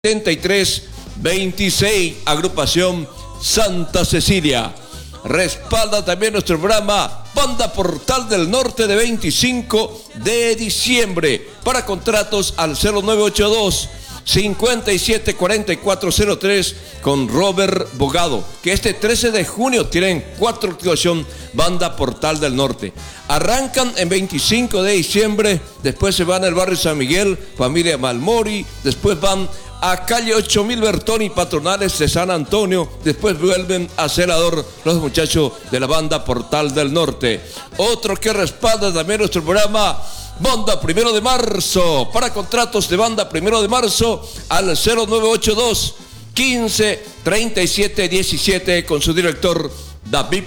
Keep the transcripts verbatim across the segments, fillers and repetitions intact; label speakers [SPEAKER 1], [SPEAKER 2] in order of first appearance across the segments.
[SPEAKER 1] setenta y tres veintiséis, agrupación Santa Cecilia. Respalda también nuestro programa Banda Portal del Norte de veinticinco de diciembre. Para contratos al cero nueve ocho dos, cincuenta y siete cuarenta y cuatro cero tres con Robert Bogado, que este trece de junio tienen cuatro actuaciones Banda Portal del Norte. Arrancan en veinticinco de diciembre, después se van al barrio San Miguel, familia Malmori, después van a calle ocho mil Bertoni, Patronales de San Antonio, después vuelven a Celador los muchachos de la Banda Portal del Norte. Otro que respalda también nuestro programa, Banda Primero de Marzo. Para contratos de Banda Primero de Marzo al cero nueve ocho dos, quince treinta y siete diecisiete con su director David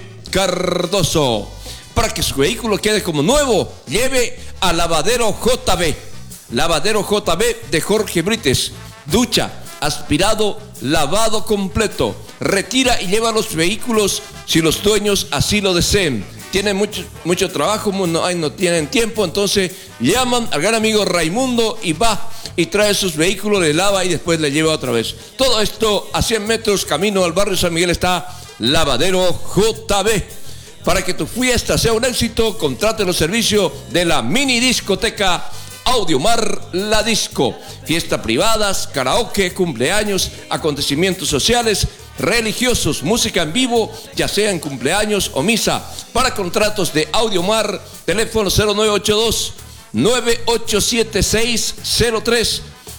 [SPEAKER 1] Cardoso. Para que su vehículo quede como nuevo, lleve a Lavadero J B. Lavadero J B de Jorge Brites. Ducha, aspirado, lavado completo. Retira y lleva los vehículos si los dueños así lo deseen. Tienen mucho, mucho trabajo, no, no tienen tiempo, entonces llaman al gran amigo Raimundo y va y trae sus vehículos, le lava y después le lleva otra vez. Todo esto a cien metros camino al barrio San Miguel está Lavadero J B. Para que tu fiesta sea un éxito, contrate los servicios de la mini discoteca Audiomar La Disco. Fiestas privadas, karaoke, cumpleaños, acontecimientos sociales, religiosos, música en vivo, ya sea en cumpleaños o misa. Para contratos de Audiomar, teléfono cero nueve ocho dos, nueve ocho siete seis cero tres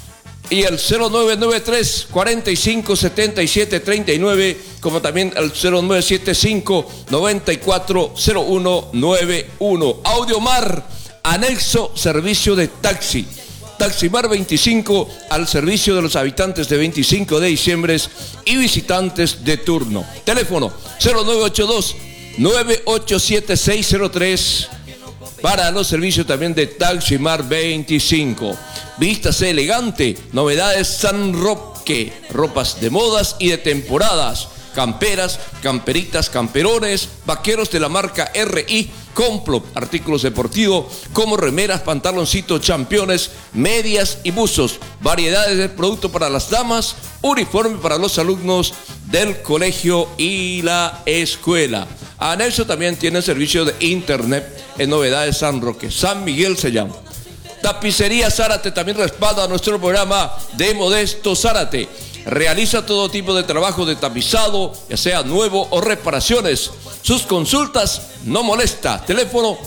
[SPEAKER 1] y el cero nueve nueve tres, cuarenta y cinco setenta y siete treinta y nueve, como también el cero nueve siete cinco, noventa y cuatro cero uno noventa y uno. Audiomar, anexo servicio de taxi. Taximar veinticinco al servicio de los habitantes de veinticinco de diciembre y visitantes de turno. Teléfono cero nueve ocho dos, nueve ocho siete seis cero tres para los servicios también de Taximar veinticinco. Vístase elegante, novedades San Roque, ropas de modas y de temporadas, camperas, camperitas, camperones, vaqueros de la marca R I, Complot, artículos deportivos como remeras, pantaloncitos, championes, medias y buzos, variedades de productos para las damas, uniforme para los alumnos del colegio y la escuela. Anexo también tiene servicio de internet en Novedades San Roque. San Miguel se llama. Tapicería Zárate también respalda nuestro programa de Modesto Zárate. Realiza todo tipo de trabajo de tapizado, ya sea nuevo o reparaciones. Sus consultas no molesta. Teléfono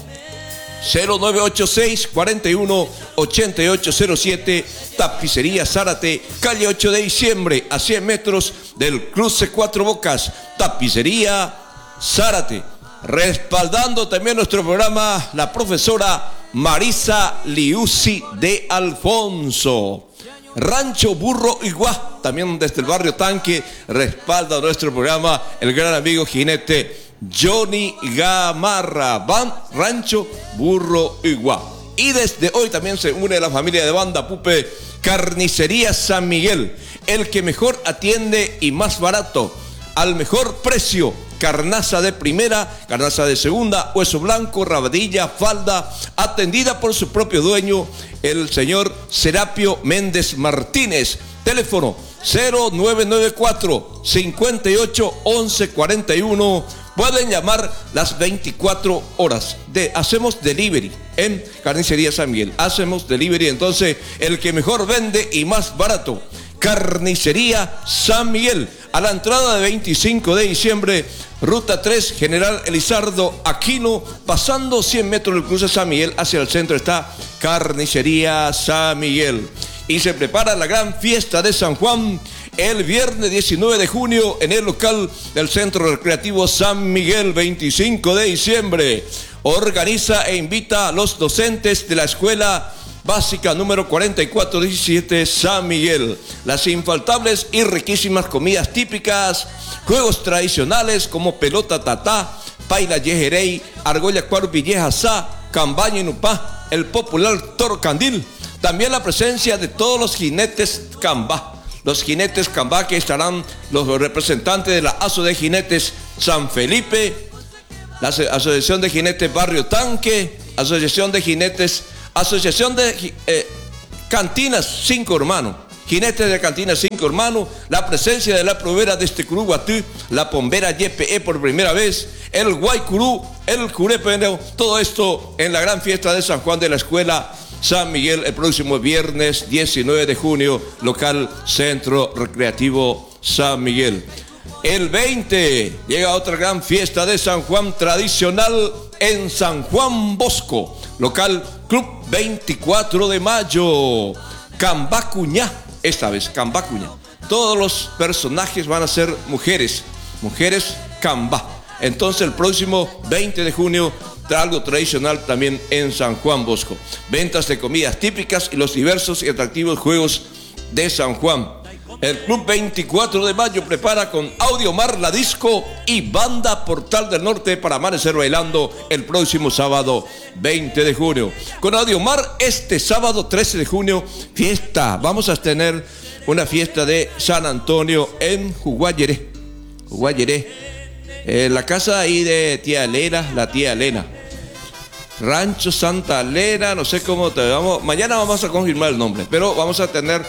[SPEAKER 1] cero nueve ocho seis, cuarenta y uno, ochenta y ocho cero siete. Tapicería Zárate, calle ocho de diciembre, a cien metros del cruce Cuatro Bocas. Tapicería Zárate. Respaldando también nuestro programa, la profesora Marisa Liuzzi de Alfonso. Rancho Burro Iguá, también desde el barrio Tanque, respalda nuestro programa el gran amigo jinete Johnny Gamarra. Van Rancho Burro Iguá. Y desde hoy también se une la familia de Banda Pupe, Carnicería San Miguel, el que mejor atiende y más barato, al mejor precio. Carnaza de primera, carnaza de segunda, hueso blanco, rabadilla, falda, atendida por su propio dueño, el señor Serapio Méndez Martínez. Teléfono cero nueve nueve cuatro, cincuenta y ocho, once cuarenta y uno. Pueden llamar las veinticuatro horas. De, hacemos delivery en Carnicería San Miguel. Hacemos delivery, entonces, el que mejor vende y más barato. Carnicería San Miguel, a la entrada de veinticinco de diciembre, ruta tres, General Elizardo Aquino, pasando cien metros del cruce San Miguel hacia el centro está Carnicería San Miguel. Y se prepara la gran fiesta de San Juan el viernes diecinueve de junio en el local del Centro Recreativo San Miguel, veinticinco de diciembre. Organiza e invita a los docentes de la escuela básica número cuarenta y cuatro diecisiete San Miguel. Las infaltables y riquísimas comidas típicas, juegos tradicionales como pelota tatá, paila yejerey, argolla cuaro villeja sa, cambaña inupá, el popular toro candil. También la presencia de todos los jinetes cambá. Los jinetes cambá, que estarán los representantes de la Aso de Jinetes San Felipe, la Asociación de Jinetes Barrio Tanque, Asociación de Jinetes Asociación de eh, Cantinas Cinco Hermanos, Jinete de Cantina Cinco Hermanos, la presencia de la probera de este Curú Guatú, la Pombera Y P E por primera vez, el Guaycurú, el Jurepeneo, todo esto en la gran fiesta de San Juan de la Escuela San Miguel el próximo viernes diecinueve de junio, local Centro Recreativo San Miguel. El veinte llega otra gran fiesta de San Juan tradicional en San Juan Bosco, local Club veinticuatro de mayo, Cambacuñá, esta vez Cambacuñá. Todos los personajes van a ser mujeres, mujeres Cambá. Entonces el próximo veinte de junio, algo tradicional también en San Juan Bosco. Ventas de comidas típicas y los diversos y atractivos juegos de San Juan. El Club veinticuatro de mayo prepara con Audiomar La Disco y Banda Portal del Norte para amanecer bailando el próximo sábado veinte de junio. Con Audiomar este sábado trece de junio, fiesta. Vamos a tener una fiesta de San Antonio en Juguayeré. Juguayeré. En la casa ahí de tía Elena, la tía Elena. Rancho Santa Elena, no sé cómo te vamos. Mañana vamos a confirmar el nombre, pero vamos a tener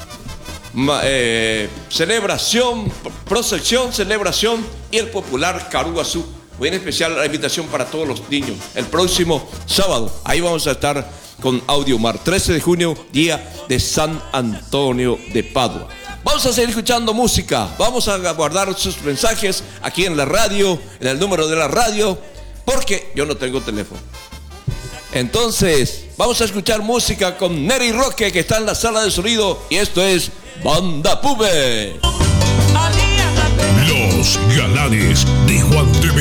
[SPEAKER 1] eh, celebración, procesión, celebración y el popular Caruazú. Muy en especial la invitación para todos los niños. El próximo sábado, ahí vamos a estar con Audiomar. trece de junio, día de San Antonio de Padua. Vamos a seguir escuchando música, vamos a guardar sus mensajes aquí en la radio, en el número de la radio, porque yo no tengo teléfono. Entonces, vamos a escuchar música con Neri Roque, que está en la sala de sonido, y esto es Banda Pube.
[SPEAKER 2] Los Galanes de Juan de